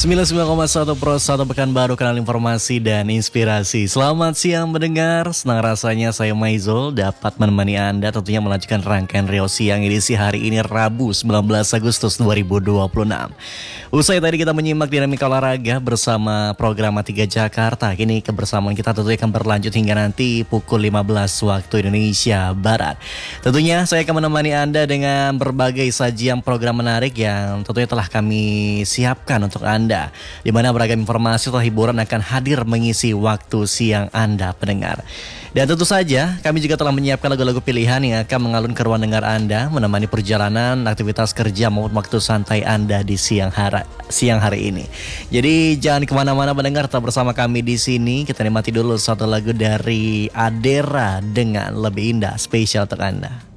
99,1 Pro 1 Pekanbaru, kanal informasi dan inspirasi. Selamat siang mendengar, senang rasanya saya Maizul dapat menemani Anda tentunya melanjutkan rangkaian Rio Siang edisi hari ini Rabu 19 Agustus 2026. Usai tadi kita menyimak dinamika olahraga bersama program 3 Jakarta, kini kebersamaan kita tentunya akan berlanjut hingga nanti pukul 15 waktu Indonesia Barat. Tentunya saya akan menemani Anda dengan berbagai sajian program menarik yang tentunya telah kami siapkan untuk Anda, di mana beragam informasi atau hiburan akan hadir mengisi waktu siang Anda pendengar. Dan tentu saja kami juga telah menyiapkan lagu-lagu pilihan yang akan mengalun ke ruang dengar Anda, menemani perjalanan, aktivitas kerja maupun waktu santai Anda di siang hari ini. Jadi jangan kemana-mana pendengar, tetap bersama kami di sini. Kita nikmati dulu satu lagu dari Adera dengan Lebih Indah, spesial untuk Anda.